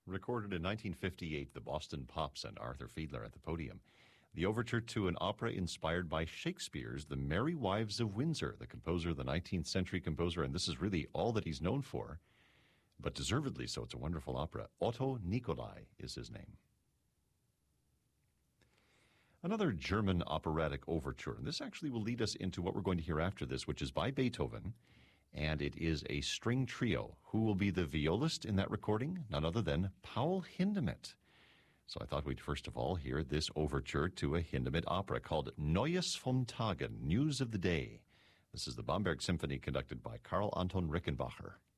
Recorded in 1958, the Boston Pops and Arthur Fiedler at the podium. The overture to an opera inspired by Shakespeare's The Merry Wives of Windsor, the composer, the 19th century composer, and this is really all that he's known for, but deservedly so. It's a wonderful opera. Otto Nicolai is his name. Another German operatic overture, and this actually will lead us into what we're going to hear after this, which is by Beethoven, and it is a string trio. Who will be the violist in that recording? None other than Paul Hindemith. So I thought we'd first of all hear this overture to a Hindemith opera called Neues vom Tage, News of the Day. This is the Bamberg Symphony conducted by Karl Anton Rickenbacher.